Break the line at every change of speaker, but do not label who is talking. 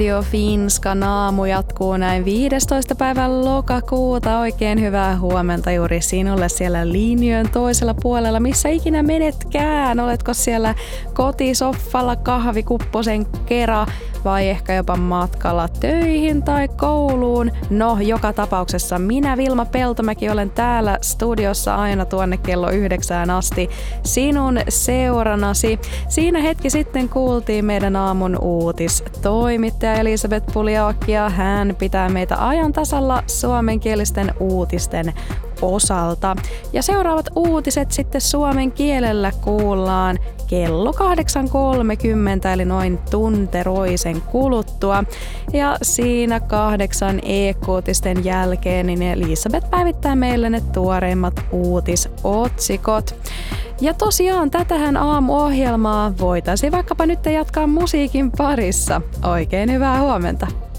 Radio Finskan aamu jatkuu näin 15. päivän lokakuuta. Oikein hyvää huomenta juuri sinulle siellä linjojen toisella puolella, missä ikinä menetkään. Oletko siellä kotisoffalla kahvikupposen kera vai ehkä jopa matkalla töihin tai kouluun? No, joka tapauksessa minä Vilma Peltomäki olen täällä studiossa aina tuonne kello 9 asti sinun seuranasi. Siinä hetki sitten kuultiin meidän aamun uutistoimittaja Elisabeth Puljaakia. Hän pitää meitä ajan tasalla suomenkielisten uutisten osalta. Ja seuraavat uutiset sitten suomen kielellä kuullaan kello 8.30 eli noin tunteroisen kuluttua. Ja siinä 8 EK-uutisten jälkeen niin Elisabeth päivittää meille ne tuoreimmat uutisotsikot. Ja tosiaan tätähän aamuohjelmaa voitaisiin vaikkapa nyt jatkaa musiikin parissa. Oikein hyvää huomenta!